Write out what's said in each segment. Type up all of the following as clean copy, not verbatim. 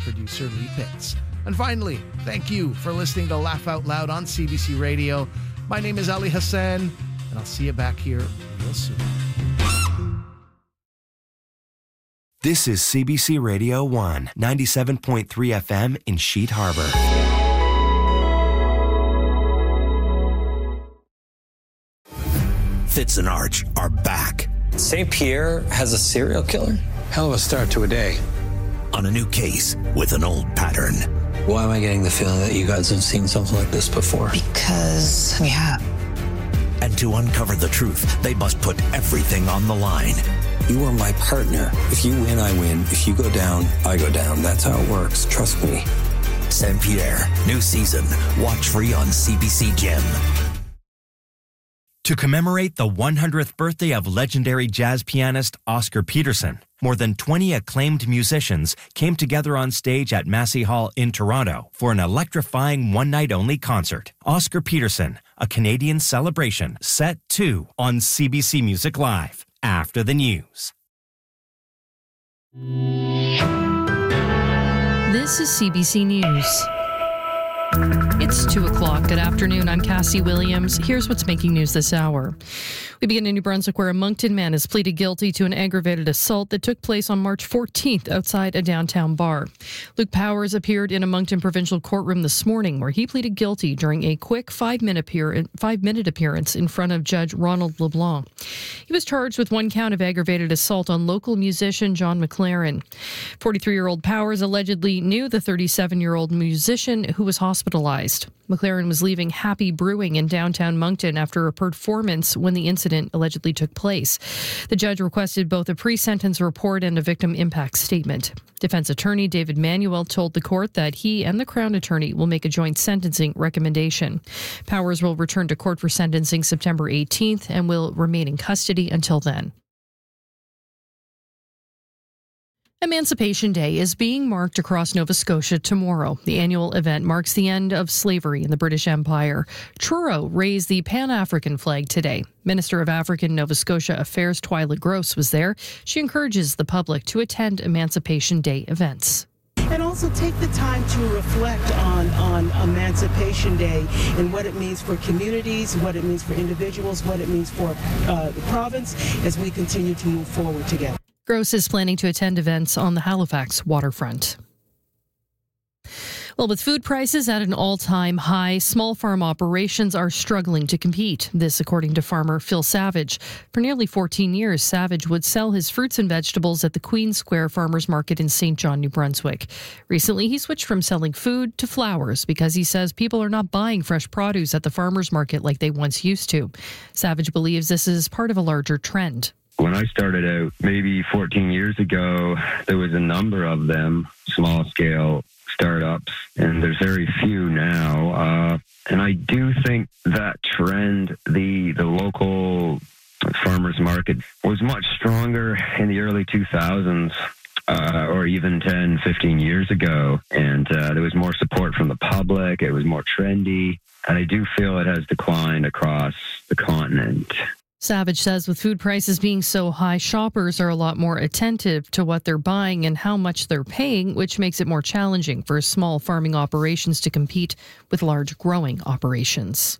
producer Lee Pitts. And finally, thank you for listening to Laugh Out Loud on CBC Radio. My name is Ali Hassan, and I'll see you back here real soon. This is CBC Radio 1, 97.3 FM in Sheet Harbor. Fitz and Arch are back. St. Pierre has a serial killer? Hell of a start to a day. On a new case with an old pattern. Why am I getting the feeling that you guys have seen something like this before? Because we have. And to uncover the truth, they must put everything on the line. You are my partner. If you win, I win. If you go down, I go down. That's how it works. Trust me. St. Pierre, new season. Watch free on CBC Gem. To commemorate the 100th birthday of legendary jazz pianist Oscar Peterson, more than 20 acclaimed musicians came together on stage at Massey Hall in Toronto for an electrifying one-night-only concert. Oscar Peterson, a Canadian celebration, set 2 on CBC Music Live after the news. This is CBC News. It's 2 o'clock. Good afternoon. I'm Cassie Williams. Here's what's making news this hour. We begin in New Brunswick, where a Moncton man has pleaded guilty to an aggravated assault that took place on March 14th outside a downtown bar. Luke Powers appeared in a Moncton provincial courtroom this morning, where he pleaded guilty during a quick 5-minute appearance in front of Judge Ronald LeBlanc. He was charged with 1 count of aggravated assault on local musician John McLaren. 43-year-old Powers allegedly knew the 37-year-old musician who was hospitalized. McLaren was leaving Happy Brewing in downtown Moncton after a performance when the incident allegedly took place. The judge requested both a pre-sentence report and a victim impact statement. Defense attorney David Manuel told the court that he and the Crown attorney will make a joint sentencing recommendation. Powers will return to court for sentencing September 18th and will remain in custody until then. Emancipation Day is being marked across Nova Scotia tomorrow. The annual event marks the end of slavery in the British Empire. Truro raised the Pan-African flag today. Minister of African Nova Scotia Affairs Twyla Gross was there. She encourages the public to attend Emancipation Day events. And also take the time to reflect on Emancipation Day and what it means for communities, what it means for individuals, what it means for the province as we continue to move forward together. Gross is planning to attend events on the Halifax waterfront. Well, with food prices at an all-time high, small farm operations are struggling to compete. This, according to farmer Phil Savage. For nearly 14 years, Savage would sell his fruits and vegetables at the Queen Square Farmers Market in St. John, New Brunswick. Recently, he switched from selling food to flowers because he says people are not buying fresh produce at the farmers market like they once used to. Savage believes this is part of a larger trend. When I started out, maybe 14 years ago, there was a number of them, small-scale startups, and there's very few now. And I do think that trend, the local farmers market, was much stronger in the early 2000s. Or even 10, 15 years ago. And there was more support from the public. It was more trendy. And I do feel it has declined across the continent. Savage says with food prices being so high, shoppers are a lot more attentive to what they're buying and how much they're paying, which makes it more challenging for small farming operations to compete with large growing operations.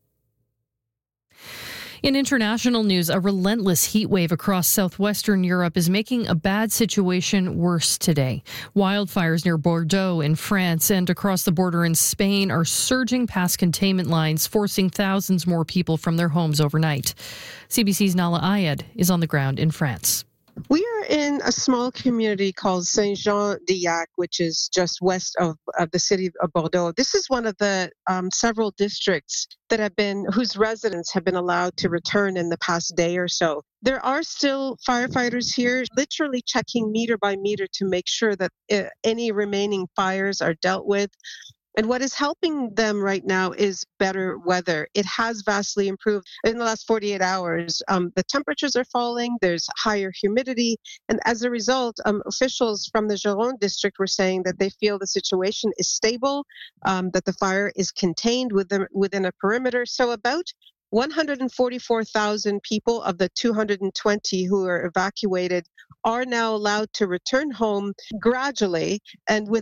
In international news, a relentless heat wave across southwestern Europe is making a bad situation worse today. Wildfires near Bordeaux in France and across the border in Spain are surging past containment lines, forcing thousands more people from their homes overnight. CBC's Nala Ayed is on the ground in France. We are in a small community called Saint-Jean-de-Yac, which is just west of the city of Bordeaux. This is one of the several districts whose residents have been allowed to return in the past day or so. There are still firefighters here, literally checking meter by meter to make sure that any remaining fires are dealt with. And what is helping them right now is better weather. It has vastly improved in the last 48 hours. The temperatures are falling, there's higher humidity, and as a result, officials from the Gironde district were saying that they feel the situation is stable, that the fire is contained within a perimeter. So about 144,000 people of the 220 who are evacuated are now allowed to return home gradually and with